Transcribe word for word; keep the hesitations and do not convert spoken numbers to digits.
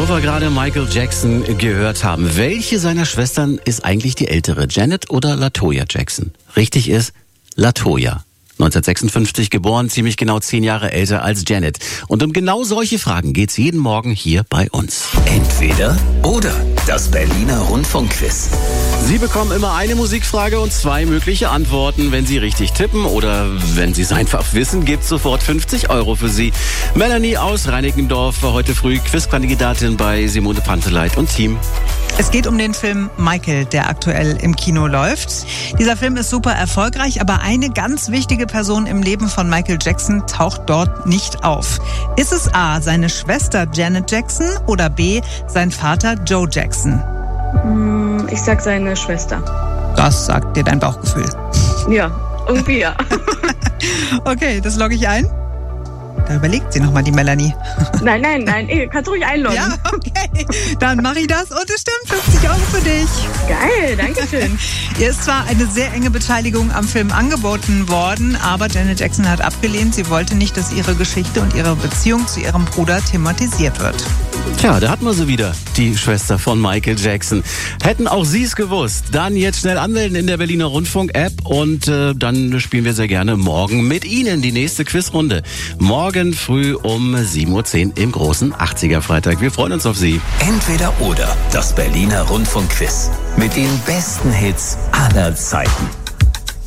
Wo wir gerade Michael Jackson gehört haben. Welche seiner Schwestern ist eigentlich die ältere? Janet oder LaToya Jackson? Richtig ist LaToya. neunzehnhundertsechsundfünfzig geboren, ziemlich genau zehn Jahre älter als Janet. Und um genau solche Fragen geht's jeden Morgen hier bei uns. Entweder oder. Das Berliner Rundfunkquiz. Sie bekommen immer eine Musikfrage und zwei mögliche Antworten. Wenn Sie richtig tippen oder wenn Sie es einfach wissen, gibt's sofort fünfzig Euro für Sie. Melanie aus Reinickendorf war heute früh Quizkandidatin bei Simone Panteleit und Team. Es geht um den Film Michael, der aktuell im Kino läuft. Dieser Film ist super erfolgreich, aber eine ganz wichtige Person im Leben von Michael Jackson taucht dort nicht auf. Ist es A, seine Schwester Janet Jackson oder B, sein Vater Joe Jackson? Ich sag seine Schwester. Das sagt dir dein Bauchgefühl. Ja, irgendwie ja. Okay, das logge ich ein. Da überlegt sie nochmal die Melanie. Nein, nein, nein, ey, kannst du ruhig einloggen. Ja, okay. Dann mache ich das und es stimmt, fünfzig Euro für dich. Geil, danke schön. Ihr ist zwar eine sehr enge Beteiligung am Film angeboten worden, aber Janet Jackson hat abgelehnt. Sie wollte nicht, dass ihre Geschichte und ihre Beziehung zu ihrem Bruder thematisiert wird. Tja, da hatten wir sie wieder, die Schwester von Michael Jackson. Hätten auch Sie es gewusst, dann jetzt schnell anmelden in der Berliner Rundfunk-App und äh, dann spielen wir sehr gerne morgen mit Ihnen die nächste Quizrunde. Morgen früh um sieben Uhr zehn im großen achtziger-Freitag. Wir freuen uns auf Sie. Entweder oder. Das Berliner Rundfunkquiz. Mit den besten Hits aller Zeiten.